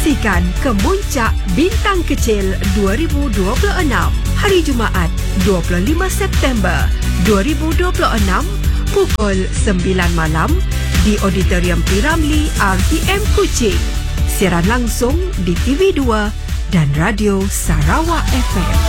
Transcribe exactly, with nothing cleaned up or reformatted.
Saksikan Kemuncak Bintang Kecil dua ribu dua puluh enam hari Jumaat dua puluh lima September dua ribu dua puluh enam pukul sembilan malam di Auditorium P. Ramlee R T M Kuching. Siaran langsung di T V dua dan Radio Sarawak F M.